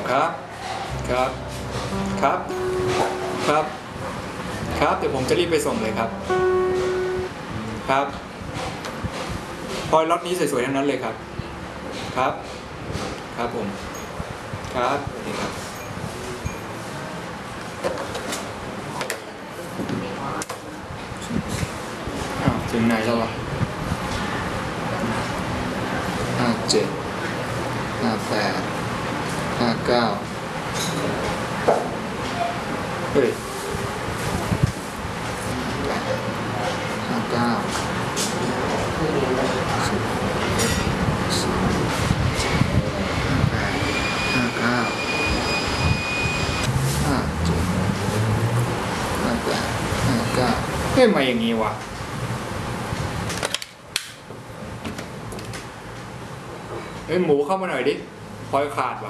ครับครับครับครับครับเดี๋ยวผมจะรีบไปส่งเลยครับครับพลอยล็อตนี้สวยๆทั้งนั้นเลยครับครับครับผมครับสวัสดีครับถึงไหนแล้ววะ57 58 59เฮ้ย59 เฮ้ยมาอย่างงี้วะเฮ้ยหมูเข้ามาหน่อยดิพลอยขาดว่ะ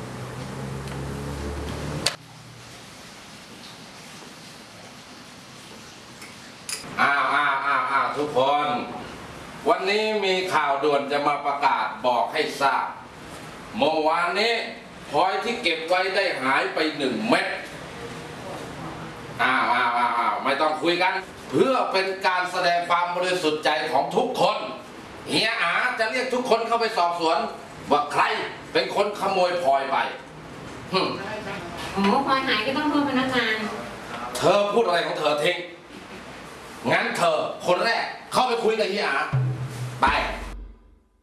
ทุกคนวันนี้มีข่าวด่วนจะมาประกาศบอกให้ทราบเมื่อวานนี้พลอยที่เก็บไว้ได้หายไป1 เม็ดไม่ต้องคุยกันเพื่อเป็นการแสดงความบริสุทธิ์ใจของทุกคนเฮียอาจะเรียกทุกคนเข้าไปสอบสวนว่าใครเป็นคนขโมยพลอยไปพลอยหายก็ต้องโทษพนักงานเธอพูดอะไรของเธอทิ้งงั้นเธอคนแรกเข้าไปคุยกับเฮียอาไป